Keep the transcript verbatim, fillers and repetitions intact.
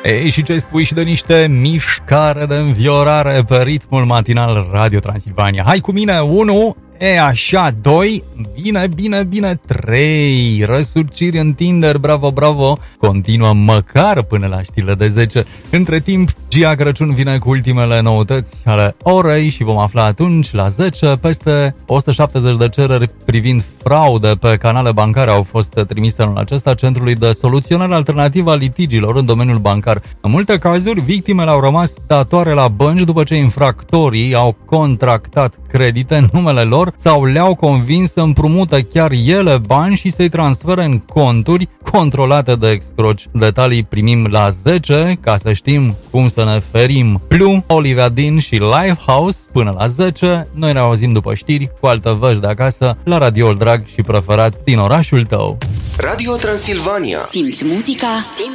Ei, și ce spui și de niște mișcare de înviorare pe ritmul matinal Radio Transilvania. Hai cu mine, unu, e așa, doi, bine, bine, bine, trei, răsuciri în Tinder, bravo, bravo, continuă măcar până la știrile de zece. Între timp, Gia Crăciun vine cu ultimele noutăți ale orei și vom afla atunci, la zece, peste o sută șaptezeci de cereri privind fraude pe canale bancare au fost trimise anul acesta Centrului de Soluționare Alternativă a Litigiilor în domeniul bancar. În multe cazuri, victimele au rămas datoare la bănci după ce infractorii au contractat credite în numele lor sau le-au convins să împrumută chiar ele bani și să-i transfere în conturi controlate de excroci. Detalii primim la zece, ca să știm cum să ne ferim. Plu, Olivia Dean și Lifehouse până la zece. Noi ne auzim după știri cu altă văși de acasă la radioul drag și preferat din orașul tău. Radio Transilvania. Simți muzica, simți